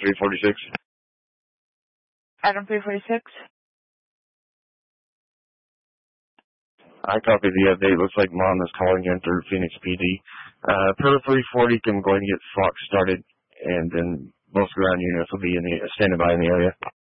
346. Item 346. I copy the update. Looks like Mom is calling in through Phoenix PD. Per 340 can go ahead and get Fox started, and then most ground units will be standing by in the area.